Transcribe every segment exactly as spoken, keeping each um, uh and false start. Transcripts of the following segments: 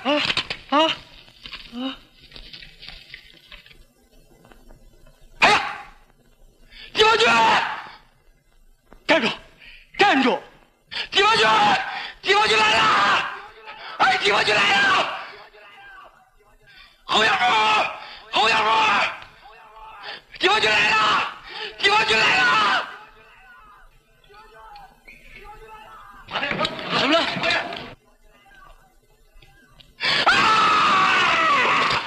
啊啊啊！哎呀，解放军！站住！站住！解放军！解放军来了！哎，解放军来了！侯耀武！侯耀武！解放军来了！解放军来了！怎么了？啊！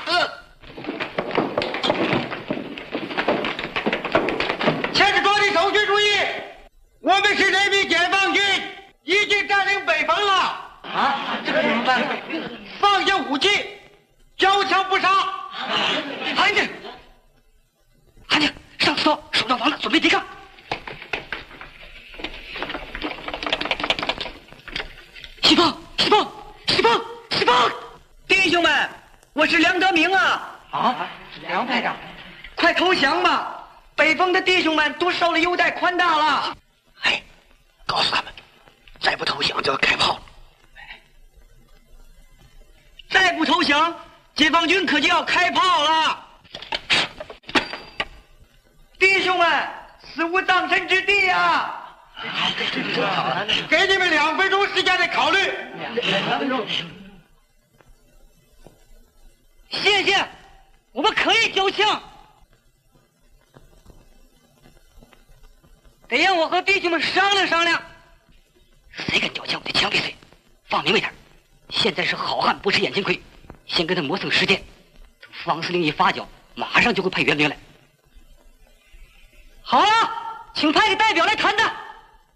前置庄的守军注意，我们是人民解放军，已经占领北方了。啊，这可怎么办？放下武器，交枪不杀。安静，安静，上刺刀，守上房子，准备抵抗。西方，西方，西方，西方！弟兄们，我是梁德明啊！啊，梁排长，快投降吧！北方的弟兄们都受了优待宽大了。哎，告诉他们，再不投降就要开炮了。再不投降，解放军可就要开炮了。弟兄们，死无葬身之地啊！给你们两分钟时间来考虑。两分钟。谢谢，我们可以交枪。得让我和弟兄们商量商量。谁敢交枪，我就枪毙谁。放明白点，现在是好汉不吃眼前亏，先跟他磨蹭时间。等方司令一发脚，马上就会派援兵来。好了，请派个代表来谈谈。